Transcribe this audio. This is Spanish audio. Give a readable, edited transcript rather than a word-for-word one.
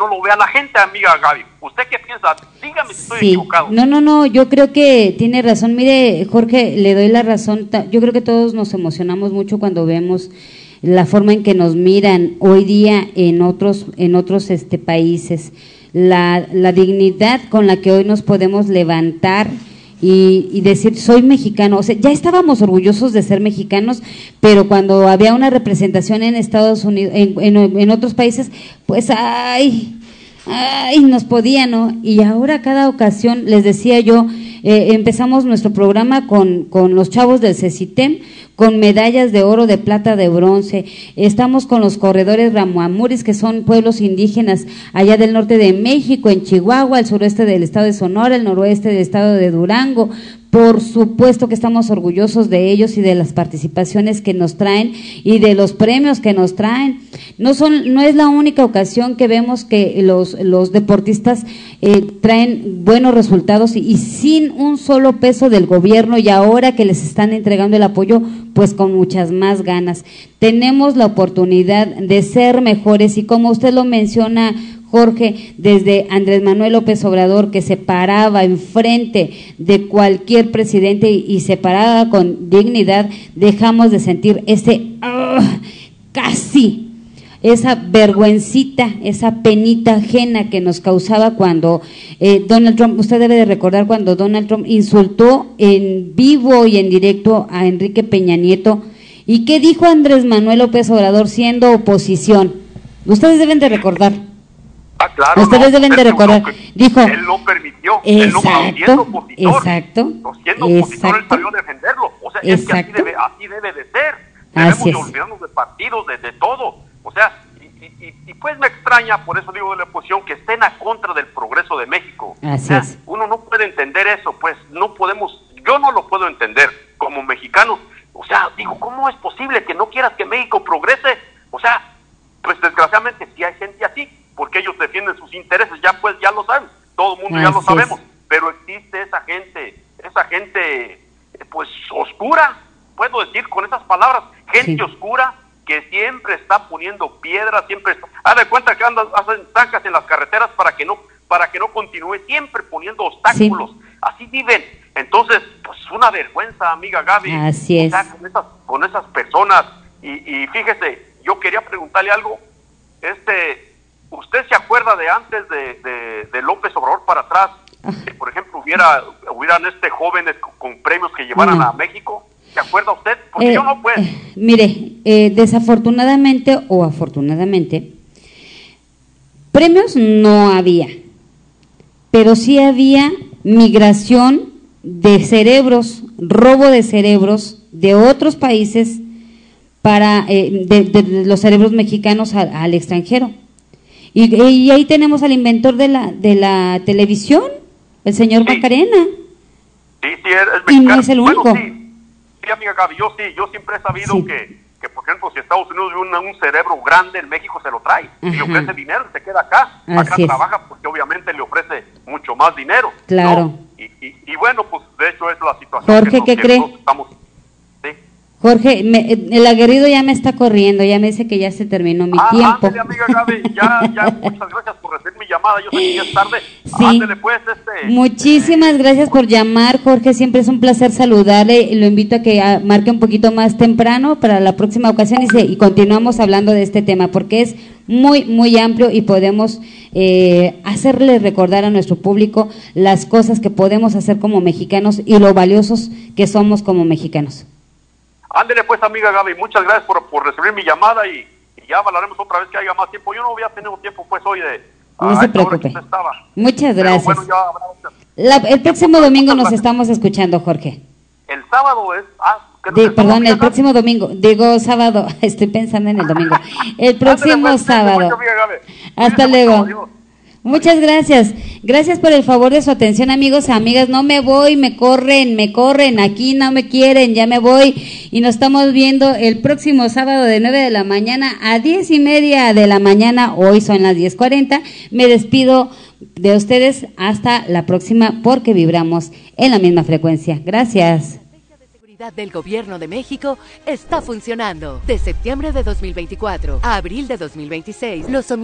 no lo vea la gente, amiga Gaby. ¿Usted qué piensa? Dígame si estoy equivocado. No, yo creo que tiene razón. Mire, Jorge, le doy la razón. Yo creo que todos nos emocionamos mucho cuando vemos la forma en que nos miran hoy día en otros países, la dignidad con la que hoy nos podemos levantar y decir soy mexicano. O sea, ya estábamos orgullosos de ser mexicanos, pero cuando había una representación en Estados Unidos, en otros países, pues ay, nos podía, ¿no? Y ahora cada ocasión, les decía yo, empezamos nuestro programa con los chavos del CECITEM, con medallas de oro, de plata, de bronce. Estamos con los corredores ramuamuris, que son pueblos indígenas allá del norte de México, en Chihuahua, el sureste del estado de Sonora, el noroeste del estado de Durango. Por supuesto que estamos orgullosos de ellos y de las participaciones que nos traen y de los premios que nos traen. No es la única ocasión que vemos que los deportistas traen buenos resultados y sin un solo peso del gobierno, y ahora que les están entregando el apoyo, pues con muchas más ganas. Tenemos la oportunidad de ser mejores, y como usted lo menciona, Jorge, desde Andrés Manuel López Obrador, que se paraba enfrente de cualquier presidente y se paraba con dignidad, dejamos de sentir esa vergüencita, esa penita ajena que nos causaba cuando Donald Trump, usted debe de recordar cuando Donald Trump insultó en vivo y en directo a Enrique Peña Nieto. ¿Y qué dijo Andrés Manuel López Obrador siendo oposición? Ustedes deben de recordar. Claro, ustedes deben de recordar. Dijo, él lo permitió, siendo opositor, él salió a defenderlo. O sea, es que así debe de ser. Debemos de olvidarnos de partidos, de todo. O sea, y pues me extraña, por eso digo de la oposición, que estén a contra del progreso de México. Uno no puede entender eso, pues no podemos, yo no lo puedo entender como mexicano. O sea, digo, ¿cómo es posible que no quieras que México progrese? O sea, pues desgraciadamente sí hay gente así, porque ellos defienden sus intereses, ya lo saben, todo el mundo ya lo sabemos, pero existe esa gente pues oscura, puedo decir con esas palabras, gente oscura que siempre está poniendo piedras, haz de cuenta que hacen zancas en las carreteras para que no continúe, siempre poniendo obstáculos, así viven. Entonces, pues una vergüenza, amiga Gaby, así es. O sea, con esas personas, y fíjese, yo quería preguntarle algo, ¿usted se acuerda de antes de López Obrador para atrás, que por ejemplo hubieran jóvenes con premios que llevaran a México? ¿Se acuerda usted? Porque yo no puedo. Mire, desafortunadamente o afortunadamente, premios no había, pero sí había migración de cerebros, robo de cerebros de otros países para de los cerebros mexicanos al extranjero. Y ahí tenemos al inventor de la televisión, el señor Macarena. Sí, es mexicano. Y no es el único. Bueno, sí, amiga Gaby, yo siempre he sabido que, por ejemplo, si Estados Unidos ve un cerebro grande, en México se lo trae. Y le ofrece dinero, se queda acá. Acá trabaja porque obviamente le ofrece mucho más dinero. Claro. ¿No? Y bueno, pues de hecho es la situación. Jorge, ¿qué cree? Jorge, el aguerrido ya me está corriendo, ya me dice que ya se terminó mi tiempo. Ándale, amiga Gaby, ya, muchas gracias por recibir mi llamada, yo sé que ya es tarde. Sí. Ándale, pues, Muchísimas gracias por llamar, Jorge, siempre es un placer saludarle, lo invito a que marque un poquito más temprano para la próxima ocasión y continuamos hablando de este tema, porque es muy, muy amplio y podemos hacerle recordar a nuestro público las cosas que podemos hacer como mexicanos y lo valiosos que somos como mexicanos. Ándele pues, amiga Gaby, muchas gracias por recibir mi llamada y ya hablaremos otra vez que haya más tiempo. Yo no había tenido tiempo pues hoy no se preocupe. Muchas gracias. Bueno, el próximo domingo nos estamos escuchando, Jorge. El sábado es... perdón, el próximo domingo, digo sábado, estoy pensando en el domingo. El próximo pues, sábado. Hasta luego. Adiós. Muchas gracias. Gracias por el favor de su atención, amigos, amigas. No me voy, me corren, aquí no me quieren, ya me voy. Y nos estamos viendo el próximo sábado de 9 de la mañana a 10:30 de la mañana. Hoy son las 10:40. Me despido de ustedes hasta la próxima porque vibramos en la misma frecuencia. Gracias. Del Gobierno de México está funcionando. De septiembre de 2024 a abril de 2026, los